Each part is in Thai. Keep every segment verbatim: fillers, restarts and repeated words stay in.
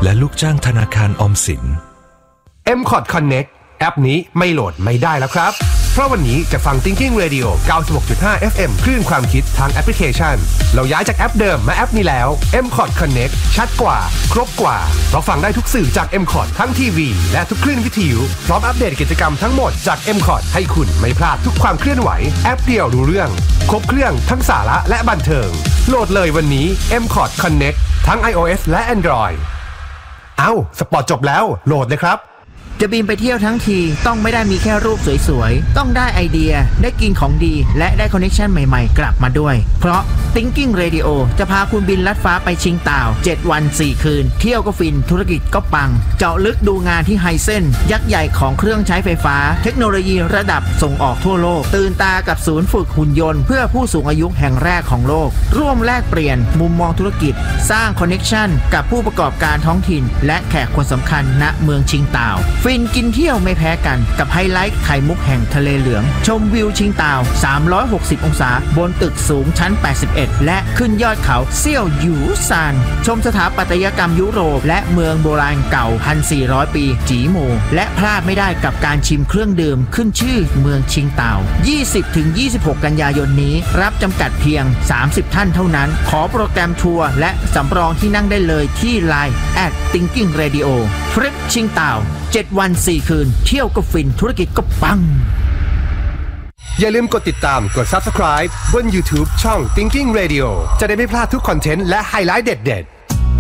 และลูกจ้างธนาคารออมสินเอ็ม คอร์ด Connect แอปนี้ไม่โหลดไม่ได้แล้วครับเพราะวันนี้จะฟัง Thinking Radio เก้าสิบหกจุดห้า เอฟ เอ็ม คลื่นความคิดทางแอปพลิเคชันเราย้ายจากแอปเดิมมาแอปนี้แล้ว เอ็ม คอร์ด Connect ชัดกว่าครบกว่าเพราะฟังได้ทุกสื่อจาก เอ็ม คอร์ด ทั้งทีวีและทุกคลื่นวิทยุพร้อมอัปเดตกิจกรรมทั้งหมดจาก เอ็ม คอร์ด ให้คุณไม่พลาดทุกความเคลื่อนไหวแอปเดียวรู้เรื่องครบเครื่องทั้งสาระและบันเทิงโหลดเลยวันนี้ เอ็ม คอร์ด Connect ทั้ง iOS และ Android เอ้าสปอร์ตจบแล้วโหลดเลยครับจะบินไปเที่ยวทั้งทีต้องไม่ได้มีแค่รูปสวยๆต้องได้ไอเดียได้กินของดีและได้คอนเนคชั่นใหม่ๆกลับมาด้วยเพราะ Thinking Radio จะพาคุณบินลัดฟ้าไปชิงต่าวเจ็ดวันสี่คืนเที่ยวก็ฟินธุรกิจก็ปังเจาะลึกดูงานที่ไฮเซนยักษ์ใหญ่ของเครื่องใช้ไฟฟ้าเทคโนโลยีระดับส่งออกทั่วโลกตื่นตากับศูนย์ฝึกหุ่นยนต์เพื่อผู้สูงอายุแห่งแรกของโลกร่วมแลกเปลี่ยนมุมมองธุรกิจสร้างคอนเนคชั่นกับผู้ประกอบการท้องถิ่นและแขกคนสำคัญณเมืองชิงต่าวฟินกินเที่ยวไม่แพ้กันกับไฮไลท์ไข่มุกแห่งทะเลเหลืองชมวิวชิงต่าวสามร้อยหกสิบองศาบนตึกสูงชั้นแปดสิบเอ็ดและขึ้นยอดเขาเซี่ยวหยูซานชมสถาปัตยกรรมยุโรปและเมืองโบราณเก่า หนึ่งพันสี่ร้อย ปีจีหมู่และพลาดไม่ได้กับการชิมเครื่องดื่มขึ้นชื่อเมืองชิงต่าว ยี่สิบถึงยี่สิบหก กันยายนนี้รับจำกัดเพียงสามสิบท่านเท่านั้นขอโปรแกรมทัวร์และสำรองที่นั่งได้เลยที่ ไลน์ แอท Thinking Radio ทริปชิงต่าวเจ็ดวันสี่คืนเที่ยวก็ฟินธุรกิจก็ปังอย่าลืมกดติดตามกด Subscribe บน YouTube ช่อง Thinking Radio จะได้ไม่พลาดทุกคอนเทนต์และไฮไลท์เด็ด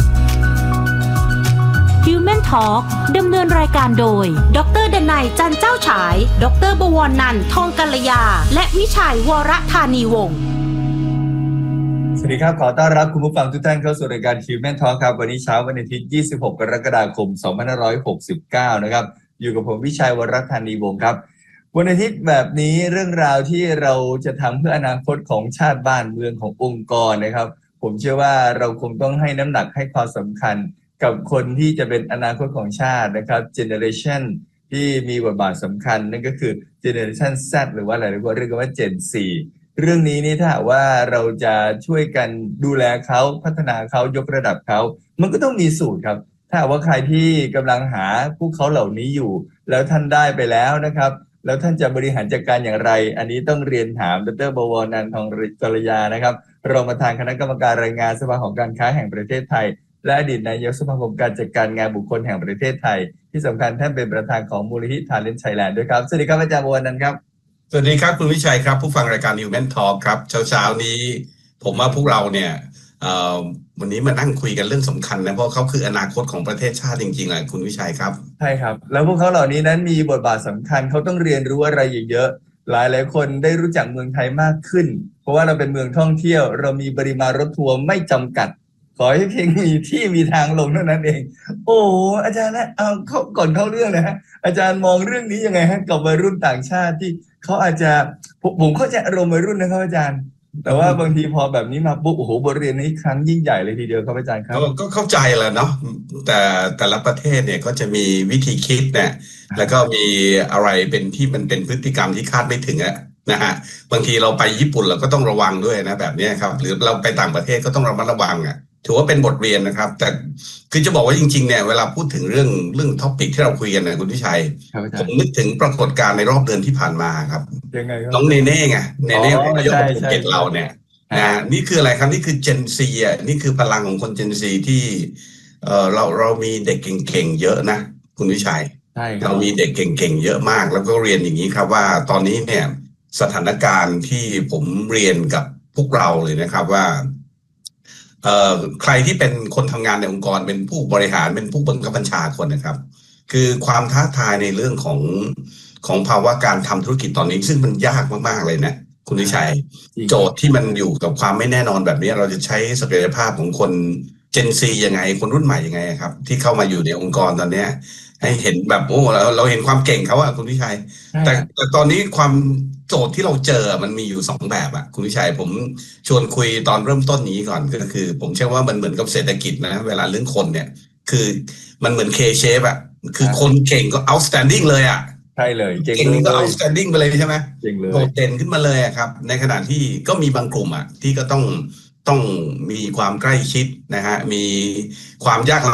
ๆ Human Talk ดำเนินรายการโดยดร.ดนัย จันเจ้าฉายดร.บวรนันท์ทองกัลยาและวิชัยวรธานีวงศ์สวัสดีครับขอต้อนรับคุณผู้ฟังทุกท่านเข้าสู่รายการ Human Talk ครับวันนี้เช้าวันอาทิตย์ยี่สิบหกกรกฎาคมสองพันห้าร้อยหกสิบเก้านะครับอยู่กับผมวิชัยวรธานีวงศ์ครับวันอาทิตย์แบบนี้เรื่องราวที่เราจะทำเพื่ออนาคตของชาติบ้านเมืองขององค์กรนะครับผมเชื่อว่าเราคงต้องให้น้ำหนักให้ความสำคัญกับคนที่จะเป็นอนาคตของชาตินะครับ Generation ที่มีบทบาทสำคัญนั่นก็คือ Generation Z หรือว่าอะไรหรือว่าเรียกว่า Gen สี่เรื่องนี้นี่ถ้าว่าเราจะช่วยกันดูแลเขาพัฒนาเขายกระดับเขามันก็ต้องมีสูตรครับถ้าว่าใครที่กำลังหาพวกเขาเหล่านี้อยู่แล้วท่านได้ไปแล้วนะครับแล้วท่านจะบริหารจัดการอย่างไรอันนี้ต้องเรียนถามดร.บวรนันท์ทองกัลยานะครับรองประธานคณะกรรมการรายงานสภาของการค้าแห่งประเทศไทยและอดีตนายกสมาคมการจัดการงานบุคคลแห่งประเทศไทยที่สำคัญท่านเป็นประธานของมูลนิธิ Talent Thailand ด้วยครับสวัสดีครับอาจารย์บวรนันท์ครับสวัสดีครับคุณวิชัยครับผู้ฟังรายการ Human Talk ครับเช้าๆนี้ผมว่าพวกเราเนี่ยวันนี้มานั่งคุยกันเรื่องสำคัญนะเพราะเขาคืออนาคตของประเทศชาติจริงๆแหละคุณวิชัยครับใช่ครับแล้วพวกเขาเหล่านี้นั้นมีบทบาทสำคัญเขาต้องเรียนรู้อะไรเยอะๆหลายหลายคนได้รู้จักเมืองไทยมากขึ้นเพราะว่าเราเป็นเมืองท่องเที่ยวเรามีปริมาณรถทัวร์ไม่จำกัดขอให้เพียงมีที่มีทางลงเท่านั้นเองโอ้อาจารย์นะเอาเข้าก่อนเข้าเรื่องนะฮะอาจารย์มองเรื่องนี้ยังไงฮะกับวัยรุ่นต่างชาติที่เขาอาจจะผมเข้าใจอารมณ์วัยรุ่นนะครับอาจารย์แต่ว่าบางทีพอแบบนี้มาปุ๊บโอ้โหบทเรียนนี้ครั้งยิ่งใหญ่เลยทีเดียวครับอาจารย์ครับก็เข้าใจแหละเนาะแต่แต่ละประเทศเนี่ยก็จะมีวิธีคิดเนี่ยแล้วก็มีอะไรเป็นที่มันเป็นพฤติกรรมที่คาดไม่ถึงอะนะฮะบางทีเราไปญี่ปุ่นเราก็ต้องระวังด้วยนะแบบนี้ครับหรือเราไปต่างประเทศก็ต้องระมัดระวังอ่ะถือว่าเป็นบทเรียนนะครับแต่คือจะบอกว่าจริงๆเนี่ยเวลาพูดถึงเรื่องเรื่องท็อปิกที่เราคุยกันนะคุณวิชัยผมนึกถึงปรากฏการณ์ในรอบเดือนที่ผ่านมาครับน้องเนเน่ไงเนเน่นายกภูเก็ตเราเนี่ยนะนี่คืออะไรครับนี่คือ Gen Z อ่ะนี่คือพลังของคน Gen Z ที่เอ่อเราเรามีเด็กเก่งๆเยอะนะคุณวิชัยเรามีเด็กเก่งๆเยอะมากแล้วก็เรียนอย่างนี้ครับว่าตอนนี้เนี่ยสถานการณ์ที่ผมเรียนกับพวกเราเลยนะครับว่าเอ่อใครที่เป็นคนทำงานในองค์กรเป็นผู้บริหารเป็นผู้บังคับบัญชาคนนะครับคือความท้าทายในเรื่องของของภาวะการทำธุรกิจตอนนี้ซึ่งมันยากมากๆเลยนะคุณวิชัยโจทย์ที่มันอยู่กับความไม่แน่นอนแบบนี้เราจะใช้ศักยภาพของคน Gen Z ยังไงคนรุ่นใหม่ยังไงครับที่เข้ามาอยู่ในองค์กรตอนนี้ให้เห็นแบบโอ้เราเราเห็นความเก่งเขาอะคุณวิชัยแต่แต่ตอนนี้ความโจทย์ที่เราเจอมันมีอยู่สองแบบอะคุณวิชัยผมชวนคุยตอนเริ่มต้นนี้ก่อนก็คือผมเชื่อว่ามันเหมือนกับเศรษฐกิจนะเวลาเรื่องคนเนี่ยคือมันเหมือน K shape อะคือคนเก่งก็ outstanding เลยอะใช่เลยเก่งก็ outstanding ไปเลยใช่ไหมโดดเด่นขึ้นมาเลยครับในขณะที่ก็มีบางกลุ่มอะที่ก็ต้องต้องมีความใกล้ชิดนะฮะมีความยาก